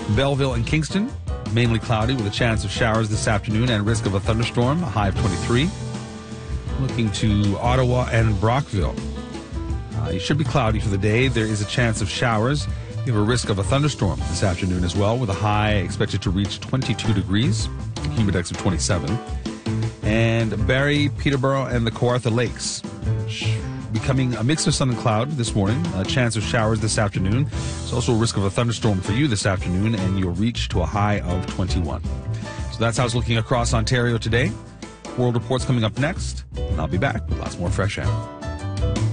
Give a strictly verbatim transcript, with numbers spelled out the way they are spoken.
Belleville and Kingston, mainly cloudy with a chance of showers this afternoon and risk of a thunderstorm, a high of twenty-three. Looking to Ottawa and Brockville. Uh, it should be cloudy for the day. There is a chance of showers. You have a risk of a thunderstorm this afternoon as well, with a high expected to reach twenty-two degrees, a humidex of twenty-seven. And Barrie, Peterborough, and the Kawartha Lakes. Becoming a mix of sun and cloud this morning. A chance of showers this afternoon. There's also a risk of a thunderstorm for you this afternoon, and you'll reach to a high of twenty-one. So that's how it's looking across Ontario today. World Report's coming up next, and I'll be back with lots more fresh air.